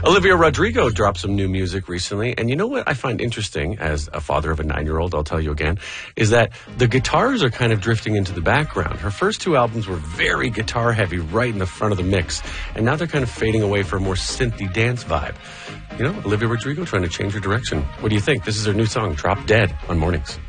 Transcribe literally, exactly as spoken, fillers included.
Olivia Rodrigo dropped some new music recently, and you know what I find interesting as a father of a nine-year-old, I'll tell you again, is that the guitars are kind of drifting into the background. Her first two albums were very guitar-heavy, right in the front of the mix, and now they're kind of fading away for a more synthy dance vibe. You know, Olivia Rodrigo trying to change her direction. What do you think? This is her new song, Drop Dead, on Mornings.